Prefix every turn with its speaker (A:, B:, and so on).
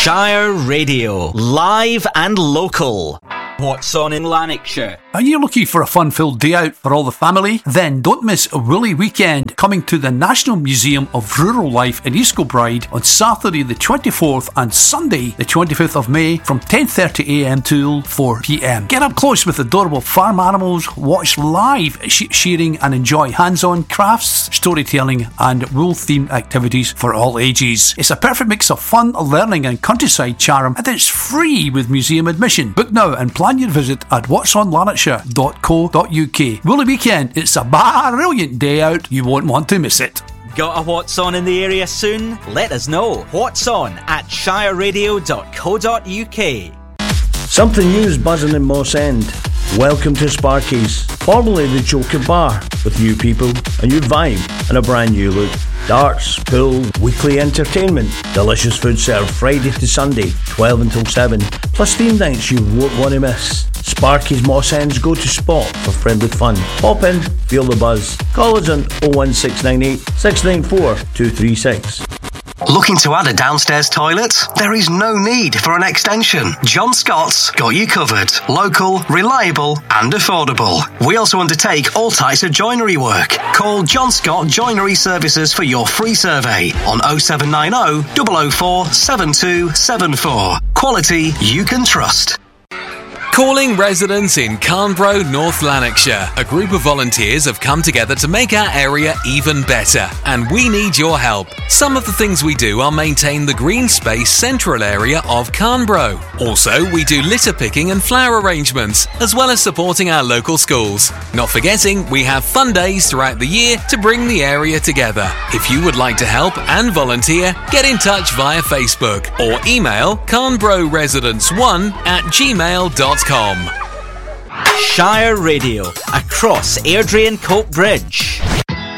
A: Shire Radio, live and local. What's on in Lanarkshire?
B: Are you looking for a fun-filled day out for all the family? Then don't miss Woolly Weekend, coming to the National Museum of Rural Life in East Kilbride on Saturday the 24th and Sunday the 25th of May from 10:30am till 4pm. Get up close with adorable farm animals, watch live sheep shearing and enjoy hands-on crafts, storytelling and wool-themed activities for all ages. It's a perfect mix of fun, learning and countryside charm, and it's free with museum admission. Book now and plan your visit at whatsonlanarkshire.co.uk. Woolly Weekend, it's a brilliant day out. You won't want to miss it.
A: Got a What's On in the area soon? Let us know. What's On at shireradio.co.uk.
C: Something new's buzzing in Moss End. Welcome to Sparky's, formerly the Joker Bar, with new people, a new vibe and a brand new look. Darts, pool, weekly entertainment, delicious food served Friday to Sunday, 12 until 7, plus theme nights you won't want to miss. Sparky's Moss End's go-to spot for friendly fun. Pop in, feel the buzz. Call us on 01698 694 236.
D: Looking to add a downstairs toilet? There is no need for an extension. John Scott's got you covered. Local, reliable and affordable. We also undertake all types of joinery work. Call John Scott Joinery Services for your free survey on 0790 004 7274. Quality you can trust.
E: Calling residents in Carnbro, North Lanarkshire. A group of volunteers have come together to make our area even better, and we need your help. Some of the things we do are maintain the green space central area of Carnbro. Also, we do litter picking and flower arrangements, as well as supporting our local schools. Not forgetting, we have fun days throughout the year to bring the area together. If you would like to help and volunteer, get in touch via Facebook or email carnbroresidents1@gmail.com.
A: Shire Radio, across Airdrie and Cope Bridge.